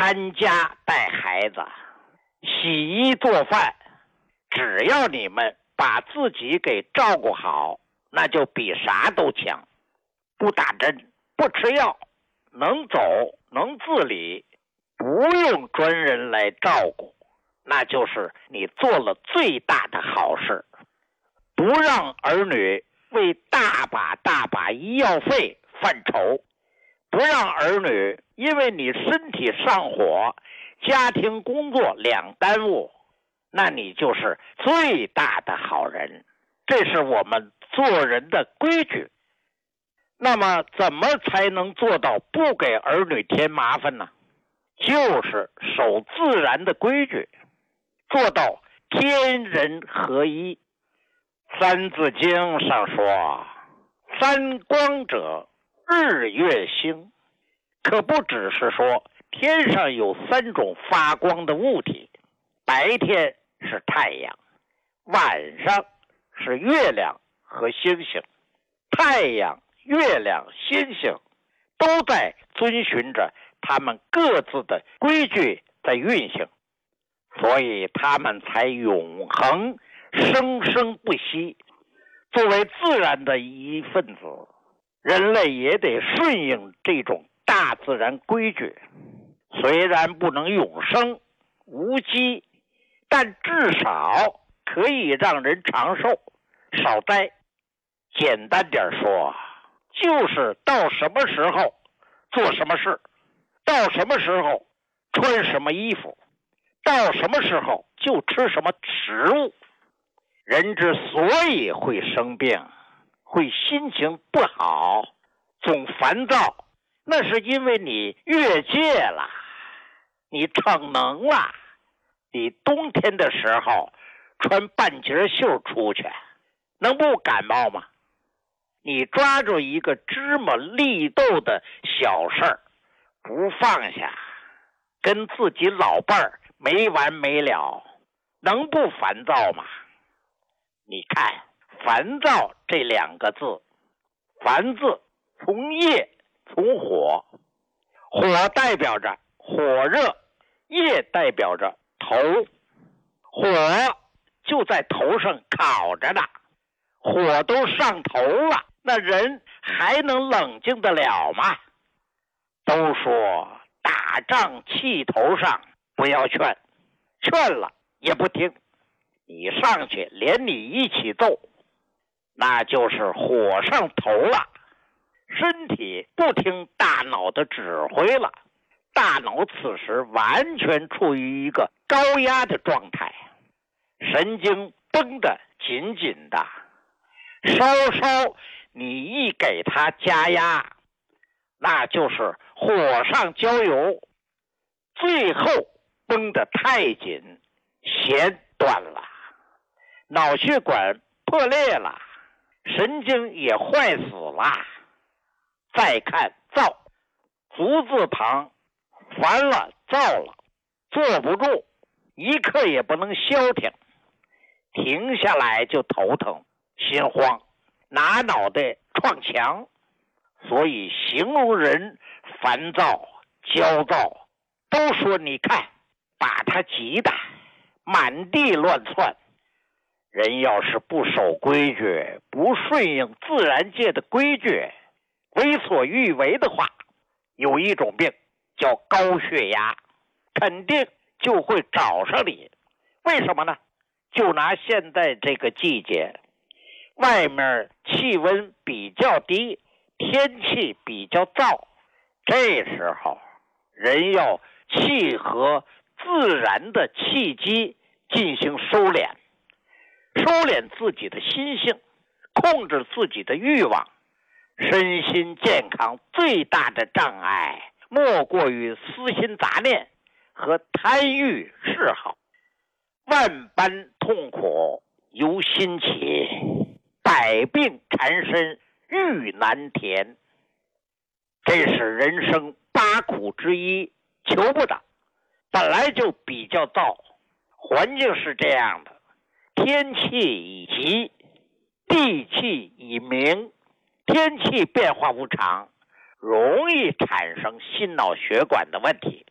看家带孩子，洗衣做饭，只要你们把自己给照顾好，那就比啥都强。不打针，不吃药，能走，能自理，不用专人来照顾，那就是你做了最大的好事。不让儿女为大把医药费犯愁，不让儿女因为你身体上火，家庭工作两耽误，那你就是最大的好人。这是我们做人的规矩。那么怎么才能做到不给儿女添麻烦呢？就是守自然的规矩，做到天人合一。三字经上说，三光者，日月星，可不只是说天上有三种发光的物体，白天是太阳，晚上是月亮和星星。太阳、月亮、星星都在遵循着他们各自的规矩在运行，所以他们才永恒生生不息。作为自然的一份子，人类也得顺应这种大自然规矩。虽然不能永生无疾，但至少可以让人长寿少灾。简单点说，就是到什么时候做什么事，到什么时候穿什么衣服，到什么时候就吃什么食物。人之所以会生病，会心情不好，总烦躁，那是因为你越界了，你逞能了。你冬天的时候穿半截袖出去，能不感冒吗？你抓住一个芝麻绿豆的小事儿不放下，跟自己老伴儿没完没了，能不烦躁吗？你看烦躁这两个字，烦字从业从火，火代表着火热，业代表着头，火就在头上烤着呢，火都上头了，那人还能冷静得了吗？都说打仗气头上，不要劝，劝了也不听，你上去连你一起揍，那就是火上头了，身体不听大脑的指挥了，大脑此时完全处于一个高压的状态，神经绷得紧紧的，稍稍你一给它加压，那就是火上浇油，最后绷得太紧，弦断了，脑血管破裂了，神经也坏死了。再看躁，足字旁，烦了躁了，坐不住，一刻也不能消停，停下来就头疼心慌，拿脑袋撞墙。所以形容人烦躁焦躁，都说你看把他急的满地乱窜。人要是不守规矩，不顺应自然界的规矩，为所欲为的话，有一种病叫高血压，肯定就会找上你。为什么呢？就拿现在这个季节，外面气温比较低，天气比较燥，这时候人要契合自然的气机进行收敛，收敛自己的心性，控制自己的欲望。身心健康最大的障碍莫过于私心杂念和贪欲嗜好，万般痛苦由心起，百病缠身欲难填。这是人生八苦之一，求不得。本来就比较燥，环境是这样的，天气已急，地气已明，天气变化无常，容易产生心脑血管的问题。